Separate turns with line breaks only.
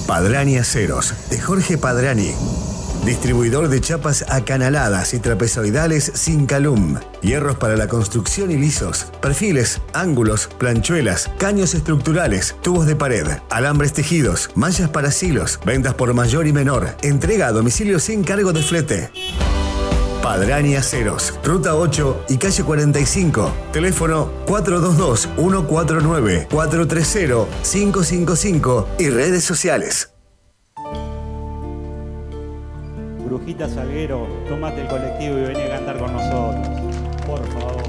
Padrani Aceros, de Jorge Padrani. Distribuidor de chapas acanaladas y trapezoidales sin calum. Hierros para la construcción y lisos. Perfiles, ángulos, planchuelas, caños estructurales, tubos de pared, alambres tejidos, manchas para silos. Ventas por mayor y menor. Entrega a domicilio sin cargo de flete. Padrani Aceros, Ruta 8 y Calle 45. Teléfono 422-149-430-555 y redes sociales.
Brujita Salguero, tómate el colectivo y vení a cantar con nosotros. Por favor.